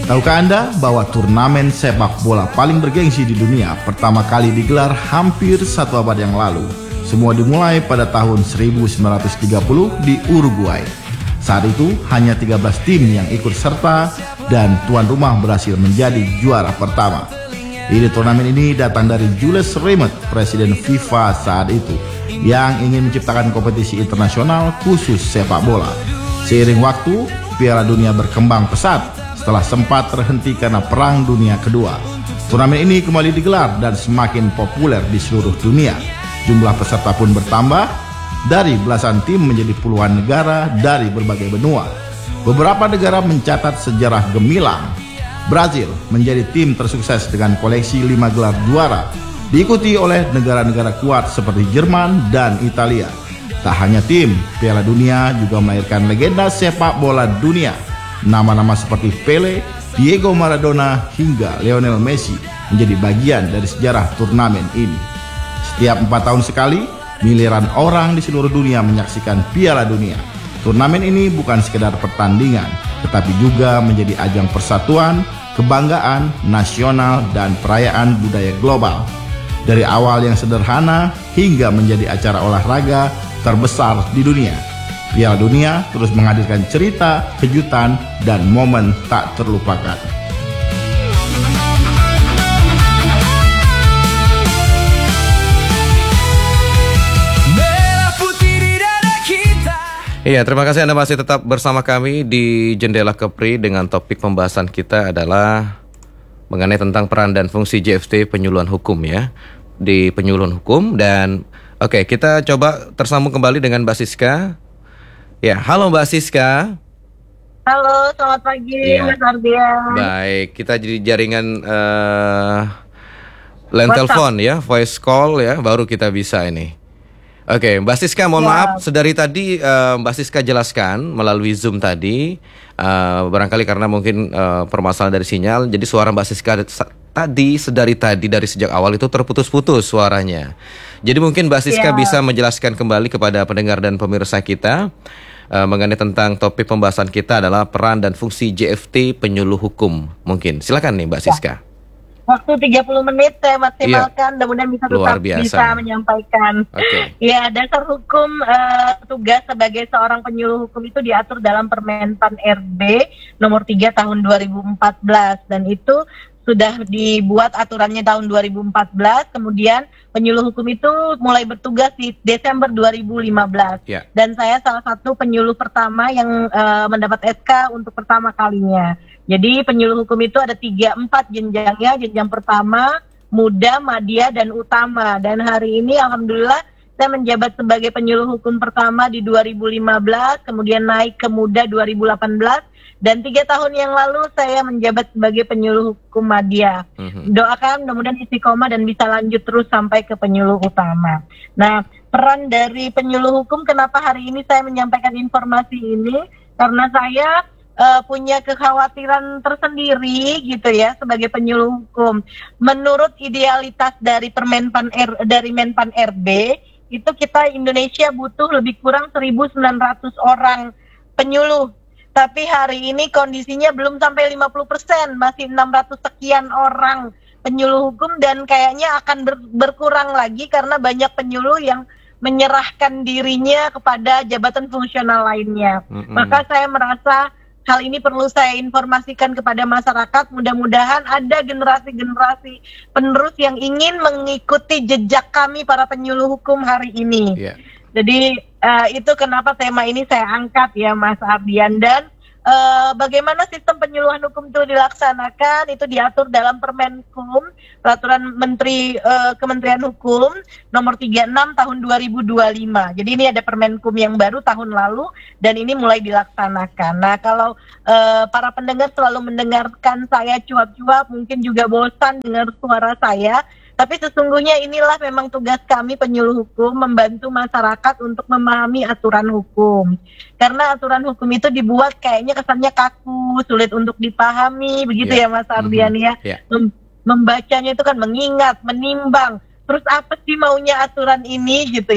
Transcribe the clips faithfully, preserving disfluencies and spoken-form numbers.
Tahukah Anda bahwa turnamen sepak bola paling bergengsi di dunia pertama kali digelar hampir satu abad yang lalu? Semua dimulai pada tahun seribu sembilan ratus tiga puluh di Uruguay. Saat itu hanya tiga belas tim yang ikut serta dan tuan rumah berhasil menjadi juara pertama. Ide turnamen ini datang dari Jules Rimet, presiden FIFA saat itu, yang ingin menciptakan kompetisi internasional khusus sepak bola. Seiring waktu, Piala Dunia berkembang pesat setelah sempat terhenti karena Perang Dunia Kedua. Turnamen ini kembali digelar dan semakin populer di seluruh dunia. Jumlah peserta pun bertambah dari belasan tim menjadi puluhan negara dari berbagai benua. Beberapa negara mencatat sejarah gemilang. Brazil menjadi tim tersukses dengan koleksi lima gelar juara, diikuti oleh negara-negara kuat seperti Jerman dan Italia. Tak hanya tim, Piala Dunia juga melahirkan legenda sepak bola dunia. Nama-nama seperti Pele, Diego Maradona, hingga Lionel Messi menjadi bagian dari sejarah turnamen ini. Setiap empat tahun sekali, miliaran orang di seluruh dunia menyaksikan Piala Dunia. Turnamen ini bukan sekedar pertandingan, tetapi juga menjadi ajang persatuan, kebanggaan nasional, dan perayaan budaya global. Dari awal yang sederhana hingga menjadi acara olahraga terbesar di dunia, Piala Dunia terus menghadirkan cerita, kejutan, dan momen tak terlupakan. Iya, terima kasih Anda masih tetap bersama kami di Jendela Kepri dengan topik pembahasan kita adalah mengenai tentang peran dan fungsi J F T penyuluhan hukum ya, di penyuluhan hukum. Dan oke, kita coba tersambung kembali dengan Mbak Siska. Ya, halo Mbak Siska. Halo, selamat pagi ya. Mas Ardian. Baik, kita jadi jaringan uh, line telepon ya, voice call ya, baru kita bisa ini. Oke, Mbak Siska, mohon ya. maaf, sedari tadi uh, Mbak Siska jelaskan melalui Zoom tadi, uh, barangkali karena mungkin uh, permasalahan dari sinyal, jadi suara Mbak Siska tadi, sedari tadi, dari sejak awal itu terputus-putus suaranya. Jadi mungkin Mbak Siska ya. bisa menjelaskan kembali kepada pendengar dan pemirsa kita uh, mengenai tentang topik pembahasan kita adalah peran dan fungsi J F T penyuluh hukum. Mungkin, silakan nih Mbak Siska. Ya. Waktu tiga puluh menit saya maksimalkan, iya. mudah-mudahan bisa tetap bisa menyampaikan. Okay. Ya, dasar hukum uh, tugas sebagai seorang penyuluh hukum itu diatur dalam Permenpan R B nomor tiga tahun dua ribu empat belas, dan itu sudah dibuat aturannya tahun dua ribu empat belas, kemudian penyuluh hukum itu mulai bertugas di Desember dua ribu lima belas. Yeah. Dan saya salah satu penyuluh pertama yang uh, mendapat S K untuk pertama kalinya. Jadi penyuluh hukum itu ada tiga empat jenjangnya. Jenjang pertama, muda, madya, dan utama. Dan hari ini alhamdulillah saya menjabat sebagai penyuluh hukum pertama di dua ribu lima belas, kemudian naik ke muda dua ribu delapan belas, dan tiga tahun yang lalu saya menjabat sebagai penyuluh hukum madya. Mm-hmm. Doakan mudah-mudahan istiqomah dan bisa lanjut terus sampai ke penyuluh utama. Nah, peran dari penyuluh hukum, kenapa hari ini saya menyampaikan informasi ini? Karena saya Uh, punya kekhawatiran tersendiri gitu ya sebagai penyuluh hukum. Menurut idealitas dari Permenpan R, dari Menpan R B, itu kita Indonesia butuh lebih kurang seribu sembilan ratus orang penyuluh. Tapi hari ini kondisinya belum sampai lima puluh persen, masih enam ratus sekian orang penyuluh hukum, dan kayaknya akan ber, berkurang lagi karena banyak penyuluh yang menyerahkan dirinya kepada jabatan fungsional lainnya. Mm-hmm. Maka saya merasa hal ini perlu saya informasikan kepada masyarakat. Mudah-mudahan ada generasi-generasi penerus yang ingin mengikuti jejak kami para penyuluh hukum hari ini. Yeah. Jadi uh, itu kenapa tema ini saya angkat ya Mas Ardian. Dan uh, bagaimana sistem penyuluhan hukum itu dilaksanakan, itu diatur dalam Permenkum, Peraturan Menteri uh, Kementerian Hukum nomor tiga puluh enam tahun dua ribu dua puluh lima. Jadi ini ada Permenkum yang baru tahun lalu dan ini mulai dilaksanakan. Nah, kalau uh, para pendengar selalu mendengarkan saya cuap-cuap, mungkin juga bosan dengar suara saya, tapi sesungguhnya inilah memang tugas kami penyuluh hukum, membantu masyarakat untuk memahami aturan hukum. Karena aturan hukum itu dibuat kayaknya kesannya kaku, sulit untuk dipahami, begitu yeah. ya Mas Ardian mm-hmm. ya. Yeah. Mem- membacanya itu kan mengingat, menimbang. Terus apa sih maunya aturan ini gitu ya.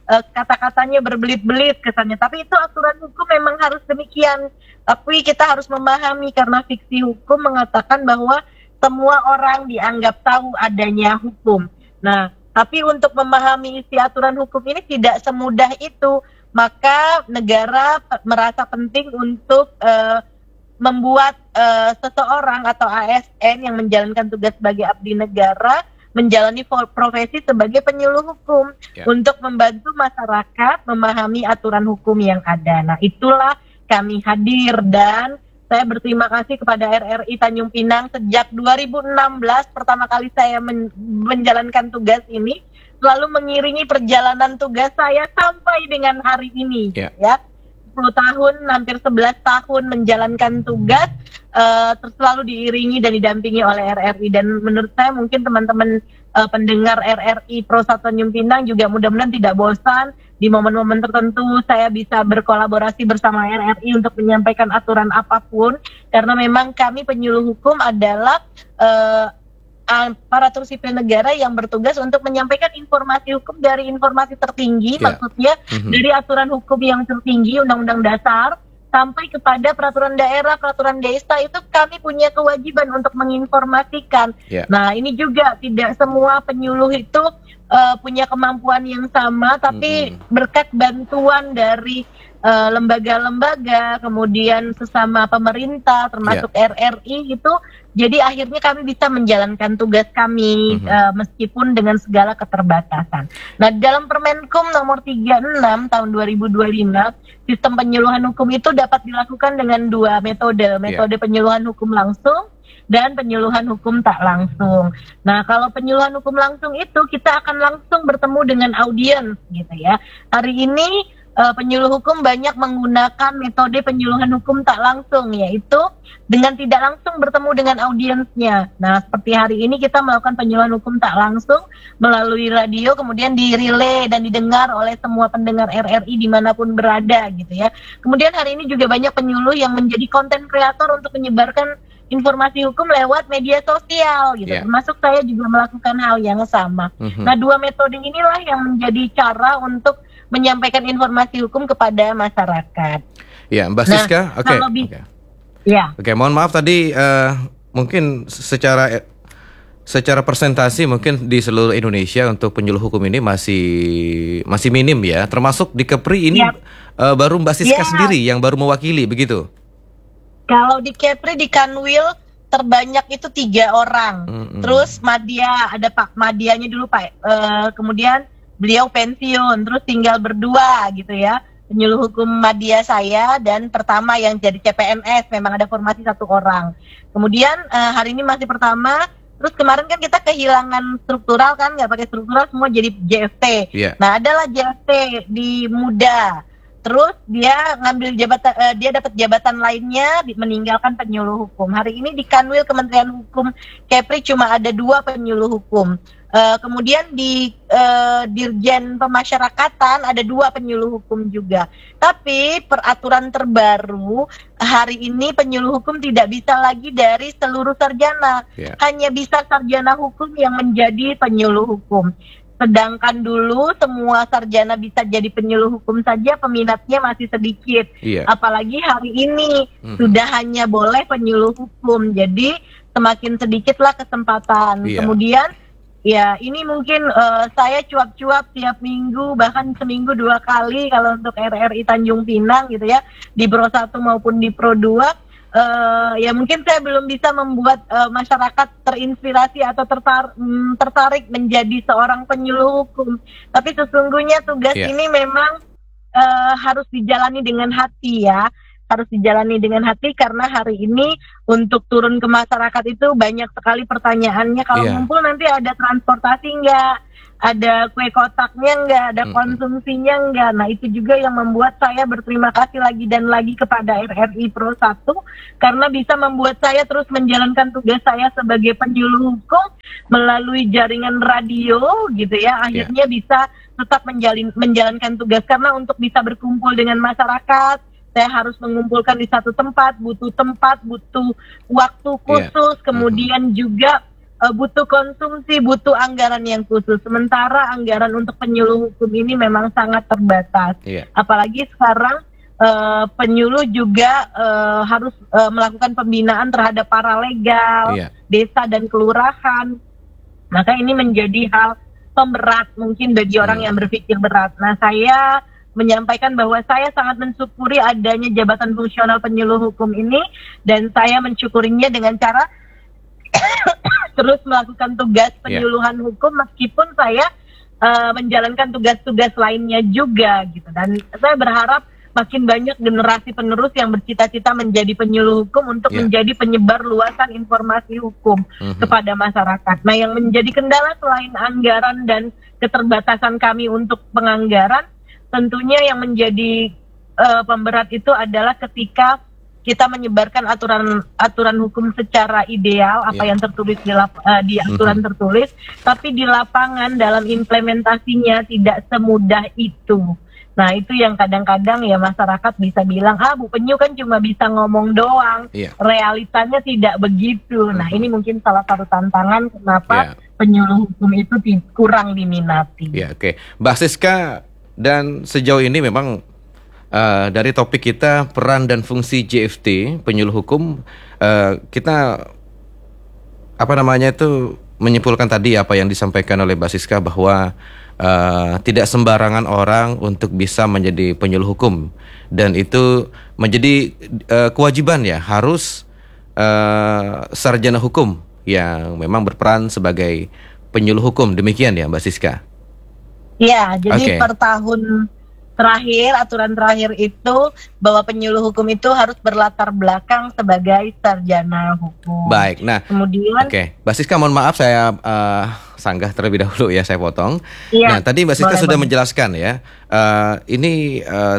uh, kata-katanya berbelit-belit kesannya. Tapi itu aturan hukum memang harus demikian. Tapi kita harus memahami karena fiksi hukum mengatakan bahwa semua orang dianggap tahu adanya hukum. Nah, tapi untuk memahami isi aturan hukum ini tidak semudah itu. Maka negara merasa penting untuk uh, membuat uh, seseorang atau A S N yang menjalankan tugas sebagai abdi negara menjalani profesi sebagai penyuluh hukum ya. Untuk membantu masyarakat memahami aturan hukum yang ada. Nah, itulah kami hadir dan saya berterima kasih kepada R R I Tanjung Pinang sejak dua ribu enam belas pertama kali saya men- menjalankan tugas ini, selalu mengiringi perjalanan tugas saya sampai dengan hari ini yeah. ya. sepuluh tahun, hampir sebelas tahun menjalankan tugas, uh, terus selalu diiringi dan didampingi oleh R R I. Dan menurut saya mungkin teman-teman uh, pendengar R R I Pro satu Tanjung Pinang juga mudah-mudahan tidak bosan. Di momen-momen tertentu saya bisa berkolaborasi bersama R R I untuk menyampaikan aturan apapun. Karena memang kami penyuluh hukum adalah uh, aparatur sipil negara yang bertugas untuk menyampaikan informasi hukum dari informasi tertinggi, yeah. maksudnya mm-hmm. dari aturan hukum yang tertinggi, undang-undang dasar, sampai kepada peraturan daerah, peraturan desa, itu kami punya kewajiban untuk menginformasikan. Yeah. Nah, ini juga tidak semua penyuluh itu uh, punya kemampuan yang sama, tapi mm-hmm. berkat bantuan dari uh, lembaga-lembaga, kemudian sesama pemerintah, termasuk yeah. R R I itu, jadi akhirnya kami bisa menjalankan tugas kami mm-hmm. uh, meskipun dengan segala keterbatasan. Nah, dalam Permenkum nomor tiga puluh enam tahun dua ribu dua puluh lima, sistem penyuluhan hukum itu dapat dilakukan dengan dua metode, metode yeah. penyuluhan hukum langsung dan penyuluhan hukum tak langsung. Nah, kalau penyuluhan hukum langsung itu kita akan langsung bertemu dengan audiens gitu ya. Hari ini Uh, penyuluh hukum banyak menggunakan metode penyuluhan hukum tak langsung, yaitu dengan tidak langsung bertemu dengan audiensnya. Nah, seperti hari ini kita melakukan penyuluhan hukum tak langsung melalui radio, kemudian dirilai dan didengar oleh semua pendengar R R I dimanapun berada gitu ya. Kemudian hari ini juga banyak penyuluh yang menjadi konten kreator untuk menyebarkan informasi hukum lewat media sosial gitu. Yeah. Termasuk saya juga melakukan hal yang sama. Mm-hmm. Nah, dua metode inilah yang menjadi cara untuk menyampaikan informasi hukum kepada masyarakat. Ya, Mbak Siska, nah, oke. Okay. Okay. Ya. Oke, okay, mohon maaf tadi uh, mungkin secara secara persentasi mungkin di seluruh Indonesia untuk penyuluh hukum ini masih masih minim ya. Termasuk di Kepri ini ya. uh, baru Mbak Siska ya. sendiri yang baru mewakili begitu. Kalau di Kepri di Kanwil terbanyak itu tiga orang. Mm-hmm. Terus Madya ada Pak Madyanya dulu Pak. Uh, kemudian beliau pensiun, terus tinggal berdua gitu ya. Penyuluh hukum Madya saya dan pertama yang jadi C P N S, memang ada formasi satu orang. Kemudian uh, hari ini masih pertama, terus kemarin kan kita kehilangan struktural kan, nggak pakai struktural, semua jadi J F T. Yeah. Nah, adalah J F T di Muda. Terus dia ngambil jabatan, uh, dia dapat jabatan lainnya, di, meninggalkan penyuluh hukum. Hari ini di Kanwil Kementerian Hukum Kepri cuma ada dua penyuluh hukum. Uh, kemudian di uh, Dirjen Pemasyarakatan ada dua penyuluh hukum juga. Tapi peraturan terbaru hari ini penyuluh hukum tidak bisa lagi dari seluruh sarjana. Yeah. Hanya bisa sarjana hukum yang menjadi penyuluh hukum. Sedangkan dulu semua sarjana bisa jadi penyuluh hukum saja, peminatnya masih sedikit. Yeah. Apalagi hari ini mm-hmm. sudah hanya boleh penyuluh hukum. Jadi semakin sedikitlah kesempatan. Yeah. Kemudian ya ini mungkin uh, saya cuap-cuap tiap minggu, bahkan seminggu dua kali kalau untuk R R I Tanjung Pinang gitu ya, di Pro satu maupun di Pro dua. Uh, ya mungkin saya belum bisa membuat uh, masyarakat terinspirasi atau tertar- mm, tertarik menjadi seorang penyuluh hukum. Tapi sesungguhnya tugas yeah. ini memang uh, harus dijalani dengan hati ya. Harus dijalani dengan hati karena hari ini untuk turun ke masyarakat itu banyak sekali pertanyaannya. Kalau yeah. ngumpul nanti ada transportasi enggak? Ada kue kotaknya enggak, ada mm-hmm. konsumsinya enggak. Nah, itu juga yang membuat saya berterima kasih lagi dan lagi kepada R R I Pro satu karena bisa membuat saya terus menjalankan tugas saya sebagai penyuluh hukum melalui jaringan radio gitu ya. Akhirnya yeah. bisa tetap menjalin, menjalankan tugas karena untuk bisa berkumpul dengan masyarakat, saya harus mengumpulkan di satu tempat, butuh tempat, butuh waktu khusus, yeah. kemudian mm-hmm. juga uh, butuh konsumsi, butuh anggaran yang khusus. Sementara anggaran untuk penyuluh hukum ini memang sangat terbatas. Yeah. Apalagi sekarang uh, penyuluh juga uh, harus uh, melakukan pembinaan terhadap paralegal, yeah. desa dan kelurahan. Maka ini menjadi hal pemberat mungkin bagi orang hmm. yang berpikir berat. Nah, saya menyampaikan bahwa saya sangat mensyukuri adanya jabatan fungsional penyuluh hukum ini, dan saya mensyukurinya dengan cara terus melakukan tugas penyuluhan yeah. hukum meskipun saya uh, menjalankan tugas-tugas lainnya juga gitu. Dan saya berharap makin banyak generasi penerus yang bercita-cita menjadi penyuluh hukum untuk yeah. menjadi penyebar luasan informasi hukum mm-hmm. kepada masyarakat. Nah, yang menjadi kendala selain anggaran dan keterbatasan kami untuk penganggaran, tentunya yang menjadi uh, pemberat itu adalah ketika kita menyebarkan aturan aturan hukum secara ideal, apa yeah. yang tertulis di, lap, uh, di aturan mm-hmm. tertulis, tapi di lapangan dalam implementasinya tidak semudah itu. Nah, itu yang kadang-kadang ya masyarakat bisa bilang, ah Bu Penyu kan cuma bisa ngomong doang, yeah. realitanya tidak begitu. Mm-hmm. Nah, ini mungkin salah satu tantangan kenapa yeah. penyuluh hukum itu kurang diminati. Ya, yeah, oke. Okay. Mbak Siska, dan sejauh ini memang uh, dari topik kita peran dan fungsi J F T penyuluh hukum, uh, kita apa namanya itu menyimpulkan tadi apa yang disampaikan oleh Mbak Siska bahwa uh, tidak sembarangan orang untuk bisa menjadi penyuluh hukum, dan itu menjadi uh, kewajiban ya, harus uh, sarjana hukum yang memang berperan sebagai penyuluh hukum. Demikian ya Mbak Siska? Ya, jadi okay. per tahun terakhir, aturan terakhir itu bahwa penyuluh hukum itu harus berlatar belakang sebagai sarjana hukum. Baik, nah kemudian oke, okay. Mbak Siska mohon maaf saya uh, sanggah terlebih dahulu ya, saya potong. Ya, nah tadi Mbak Siska boleh, sudah boleh. menjelaskan ya, uh, ini uh,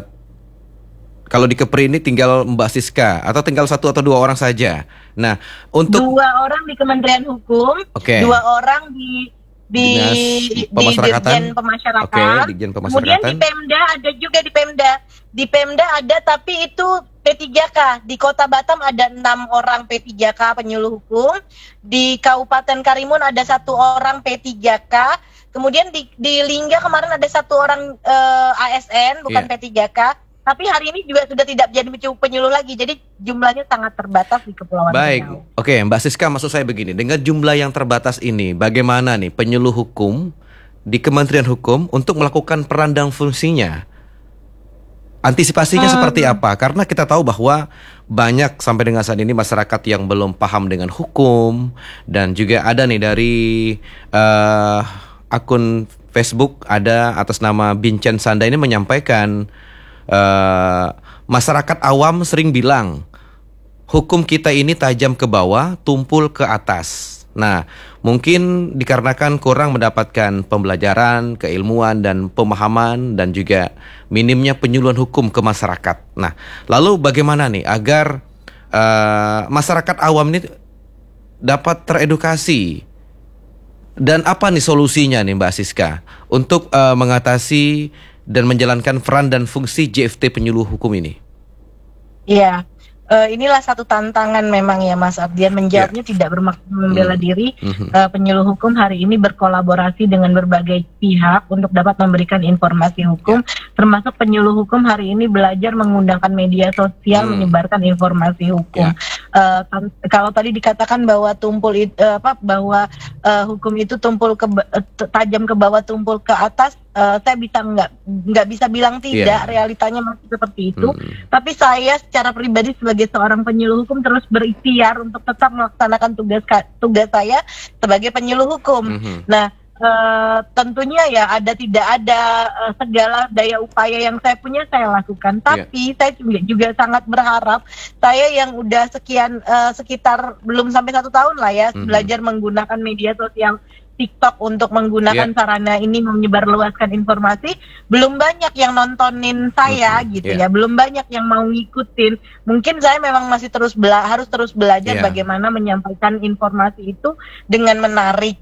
kalau di Kepri ini tinggal Mbak Siska atau tinggal satu atau dua orang saja. Nah untuk dua orang di Kementerian Hukum, okay. dua orang di di di Dirjen Pemasyarakatan. Okay, Dirjen Pemasyarakatan. Kemudian di Pemda ada juga di Pemda. Di Pemda ada, tapi itu P tiga K. Di Kota Batam ada enam orang P tiga K penyuluh hukum. Di Kabupaten Karimun ada satu orang P tiga K. Kemudian di di Lingga kemarin ada satu orang uh, A S N bukan yeah. P tiga K. Tapi hari ini juga sudah tidak jadi penyuluh lagi. Jadi jumlahnya sangat terbatas di Kepulauan Baik, Riau. Oke Mbak Siska, maksud saya begini, dengan jumlah yang terbatas ini, bagaimana nih penyuluh hukum di Kementerian Hukum untuk melakukan peran dan fungsinya? Antisipasinya hmm. seperti apa? Karena kita tahu bahwa banyak sampai dengan saat ini masyarakat yang belum paham dengan hukum, dan juga ada nih dari uh, akun Facebook ada atas nama Bincen Sanda ini menyampaikan, Uh, masyarakat awam sering bilang hukum kita ini tajam ke bawah, tumpul ke atas. Nah, mungkin dikarenakan kurang mendapatkan pembelajaran, keilmuan dan pemahaman, dan juga minimnya penyuluhan hukum ke masyarakat. Nah, lalu bagaimana nih agar uh, masyarakat awam ini dapat teredukasi? Dan apa nih solusinya nih Mbak Siska untuk uh, mengatasi dan menjalankan peran dan fungsi J F T penyuluh hukum ini? Iya, uh, inilah satu tantangan memang ya Mas Ardian. Menjawabnya yeah. tidak bermaksud membela mm. diri. Mm-hmm. Uh, penyuluh hukum hari ini berkolaborasi dengan berbagai pihak untuk dapat memberikan informasi hukum, yeah. termasuk penyuluh hukum hari ini belajar menggunakan media sosial, mm. menyebarkan informasi hukum. Yeah. Uh, kalau tadi dikatakan bahwa tumpul itu uh, apa bahwa uh, hukum itu tumpul ke uh, tajam ke bawah, tumpul ke atas, uh, saya bisa nggak nggak bisa bilang tidak, yeah. realitanya masih seperti itu. Hmm. Tapi saya secara pribadi sebagai seorang penyuluh hukum terus berikhtiar untuk tetap melaksanakan tugas tugas saya sebagai penyuluh hukum. Hmm. Nah, Uh, tentunya ya ada tidak ada uh, segala daya upaya yang saya punya saya lakukan, tapi yeah. saya juga, juga sangat berharap saya yang udah sekian uh, sekitar belum sampai satu tahun lah ya mm-hmm. belajar menggunakan media sosial TikTok untuk menggunakan yeah. sarana ini menyebarluaskan informasi, belum banyak yang nontonin saya mm-hmm. gitu yeah. ya, belum banyak yang mau ngikutin. Mungkin saya memang masih terus bela- harus terus belajar yeah. bagaimana menyampaikan informasi itu dengan menarik